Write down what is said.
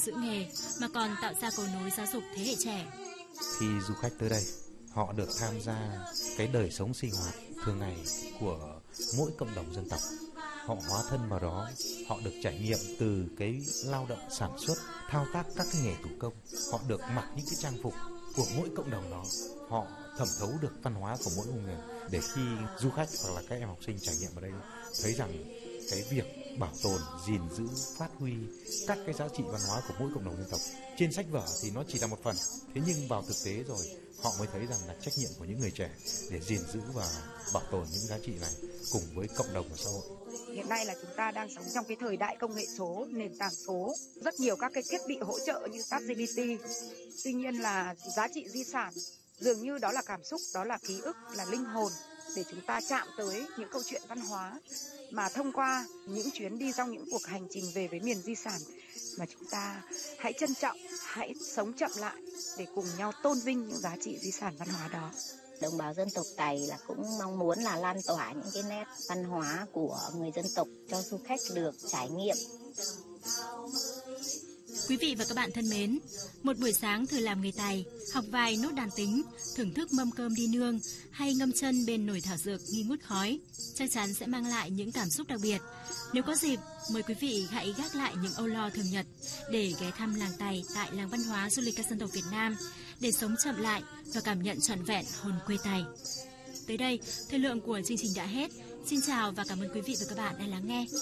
giữ nghề mà còn tạo ra cầu nối giáo dục thế hệ trẻ. Khi du khách tới đây, họ được tham gia cái đời sống sinh hoạt thường ngày của mỗi cộng đồng dân tộc. Họ hóa thân vào đó, họ được trải nghiệm từ cái lao động sản xuất, thao tác các cái nghề thủ công. Họ được mặc những cái trang phục của mỗi cộng đồng đó. Họ thẩm thấu được văn hóa của mỗi người để khi du khách hoặc là các em học sinh trải nghiệm ở đây thấy rằng cái việc bảo tồn, gìn giữ, phát huy các cái giá trị văn hóa của mỗi cộng đồng dân tộc. Trên sách vở thì nó chỉ là một phần, thế nhưng vào thực tế rồi họ mới thấy rằng là trách nhiệm của những người trẻ để gìn giữ và bảo tồn những giá trị này cùng với cộng đồng và xã hội. Hiện nay là chúng ta đang sống trong cái thời đại công nghệ số, nền tảng số, rất nhiều các cái thiết bị hỗ trợ như ChatGPT. Tuy nhiên là giá trị di sản dường như đó là cảm xúc, đó là ký ức, là linh hồn để chúng ta chạm tới những câu chuyện văn hóa mà thông qua những chuyến đi trong những cuộc hành trình về với miền di sản mà chúng ta hãy trân trọng, hãy sống chậm lại để cùng nhau tôn vinh những giá trị di sản văn hóa đó. Đồng bào dân tộc Tày là cũng mong muốn là lan tỏa những cái nét văn hóa của người dân tộc cho du khách được trải nghiệm. Quý vị và các bạn thân mến, một buổi sáng thử làm người Tày, học vài nốt đàn tính, thưởng thức mâm cơm đi nương hay ngâm chân bên nồi thảo dược nghi ngút khói, chắc chắn sẽ mang lại những cảm xúc đặc biệt. Nếu có dịp, mời quý vị hãy gác lại những âu lo thường nhật để ghé thăm làng Tày tại Làng Văn hóa Du lịch các dân tộc Việt Nam để sống chậm lại và cảm nhận trọn vẹn hồn quê Tày. Tới đây, thời lượng của chương trình đã hết. Xin chào và cảm ơn quý vị và các bạn đã lắng nghe.